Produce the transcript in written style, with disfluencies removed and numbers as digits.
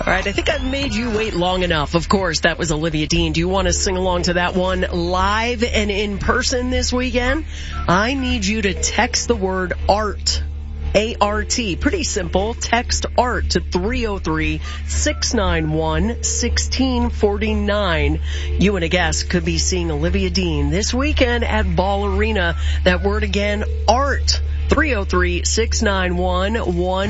right, I think I've made you wait long enough. Of course, that was Olivia Dean. Do you want to sing along to that one live and in person this weekend? I need you to text the word ART. A-R-T. Pretty simple. Text ART to 303-691-1649. You and a guest could be seeing Olivia Dean this weekend at Ball Arena. That word again, ART. 303-691-1